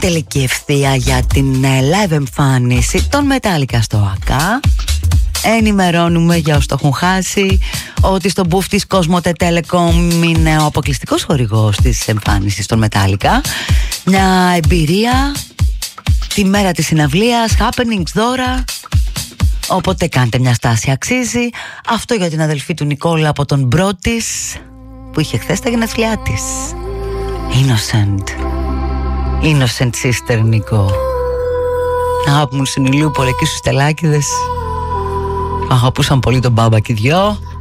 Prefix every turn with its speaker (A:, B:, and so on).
A: τελική ευθεία για την live εμφάνιση των Metallica στο ΑΚΑ. Ενημερώνουμε για όσους το έχουν χάσει ότι στο μπουφ της Cosmote Telecom είναι ο αποκλειστικός χορηγός της εμφάνισης των Metallica. Μια εμπειρία τη μέρα της συναυλίας, happenings, δώρα. Οπότε κάντε μια στάση, αξίζει. Αυτό για την αδελφή του Νικόλα από τον μπρο της, που είχε χθες τα γενέθλιά της. Innocent sister Νικό. Αγάπη μου στην Ηλιούπολη εκεί στους Τελάκηδες. Αγαπούσαν πολύ τον μπάμπα και οι δυο.